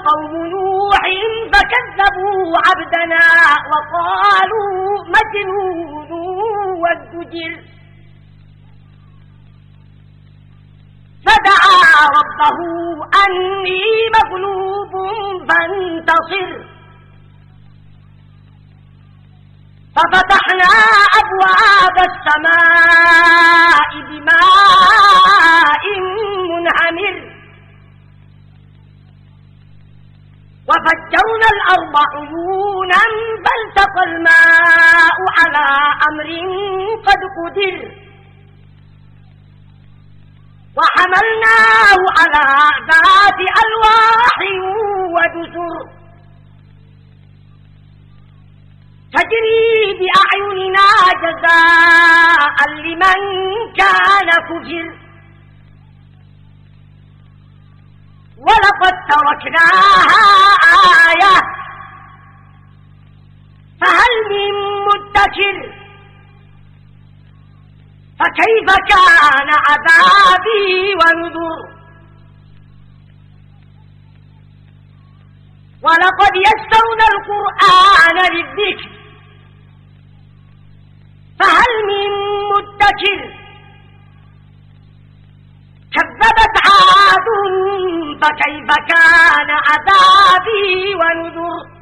قوم نوح فكذبوا عبدنا وقالوا مجنون وازدجر فدعا ربه أني مغلوب فانتصر ففتحنا أبواب السماء بماء منهمر وفجرنا الأرض عيونا فالتقى الماء على أمر قد قدر وحملناه على ذات ألواح ودسر تجري بأعيننا جزاء لمن كان كفر ولقد تركناها آية فهل من مدكر فكيف كان عذابي ونذر ولقد يسرنا القرآن للذكر فهل من مدكر كذبت عاد فكيف كان عذابي ونذر